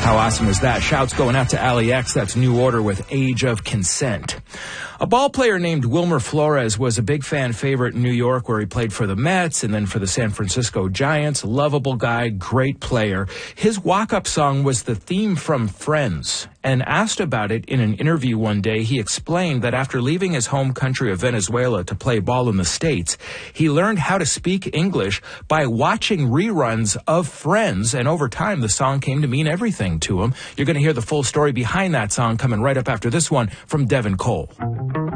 How awesome is that? Shouts going out to Ali X. That's New Order with Age of Consent. A ball player named Wilmer Flores was a big fan favorite in New York, where he played for the Mets and then for the San Francisco Giants. Lovable guy, great player. His walk-up song was the theme from Friends. And asked about it in an interview one day, he explained that after leaving his home country of Venezuela to play ball in the States, he learned how to speak English by watching reruns of Friends. And over time, the song came to mean everything to him. You're going to hear the full story behind that song coming right up after this one from Devin Cole.